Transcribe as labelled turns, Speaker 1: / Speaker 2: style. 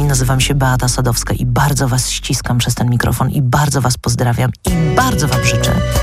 Speaker 1: Nazywam się Beata Sadowska i bardzo was ściskam przez ten mikrofon i bardzo was pozdrawiam i bardzo wam życzę,